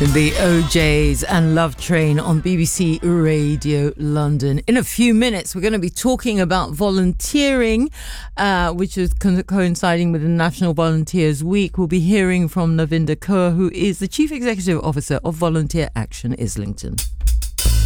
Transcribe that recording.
The OJs and Love Train on BBC Radio London. In a few minutes, we're going to be talking about volunteering, which is coinciding with the National Volunteers Week. We'll be hearing from Navinder Kaur, who is the Chief Executive Officer of Volunteer Action Islington.